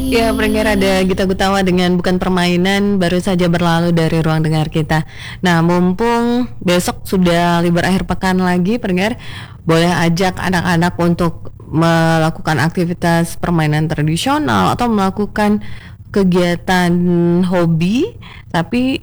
Ya, pendengar, ada Gita Gutawa dengan Bukan Permainan baru saja berlalu dari ruang dengar kita. Nah, mumpung besok sudah libur akhir pekan lagi, pendengar, boleh ajak anak-anak untuk melakukan aktivitas permainan tradisional atau melakukan kegiatan hobi, tapi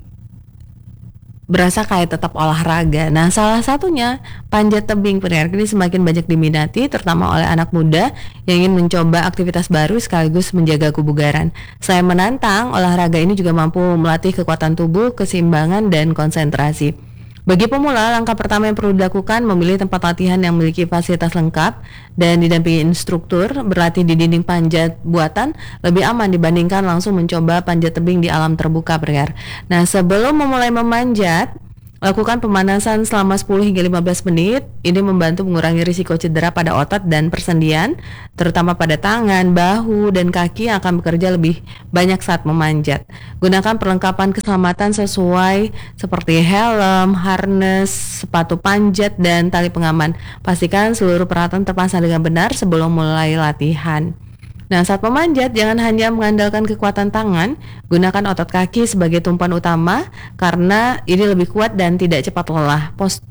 berasa kayak tetap olahraga. Nah, salah satunya panjat tebing, pendengar. Ini semakin banyak diminati, terutama oleh anak muda yang ingin mencoba aktivitas baru sekaligus menjaga kebugaran. Selain menantang, olahraga ini juga mampu melatih kekuatan tubuh, keseimbangan, dan konsentrasi. Bagi pemula, langkah pertama yang perlu dilakukan memilih tempat latihan yang memiliki fasilitas lengkap dan didampingi instruktur. Berlatih di dinding panjat buatan lebih aman dibandingkan langsung mencoba panjat tebing di alam terbuka, pendengar. Nah, sebelum memulai memanjat, lakukan pemanasan selama 10 hingga 15 menit. Ini membantu mengurangi risiko cedera pada otot dan persendian, terutama pada tangan, bahu, dan kaki yang akan bekerja lebih banyak saat memanjat. Gunakan perlengkapan keselamatan sesuai seperti helm, harness, sepatu panjat, dan tali pengaman. Pastikan seluruh peralatan terpasang dengan benar sebelum mulai latihan. Nah, saat memanjat jangan hanya mengandalkan kekuatan tangan, gunakan otot kaki sebagai tumpuan utama karena ini lebih kuat dan tidak cepat lelah.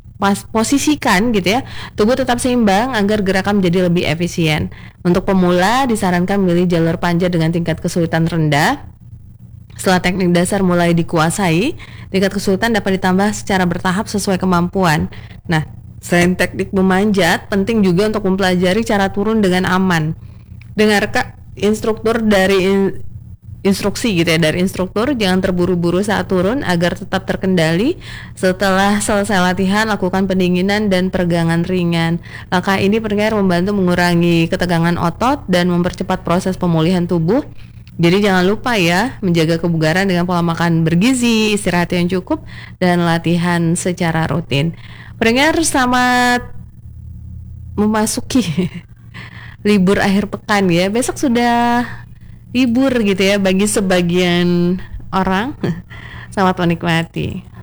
Posisikan gitu ya, tubuh tetap seimbang agar gerakan menjadi lebih efisien. Untuk pemula disarankan memilih jalur panjat dengan tingkat kesulitan rendah. Setelah teknik dasar mulai dikuasai, tingkat kesulitan dapat ditambah secara bertahap sesuai kemampuan. Nah, selain teknik memanjat, penting juga untuk mempelajari cara turun dengan aman. Dengarkan instruktur dari instruksi gitu ya dari instruktur, jangan terburu-buru saat turun agar tetap terkendali. Setelah selesai latihan, lakukan pendinginan dan peregangan ringan. Langkah ini pendengar membantu mengurangi ketegangan otot dan mempercepat proses pemulihan tubuh. Jadi jangan lupa ya, menjaga kebugaran dengan pola makan bergizi, istirahat yang cukup, dan latihan secara rutin. Pendengar, selamat memasuki libur akhir pekan ya. Besok sudah libur gitu ya bagi sebagian orang. Selamat menikmati.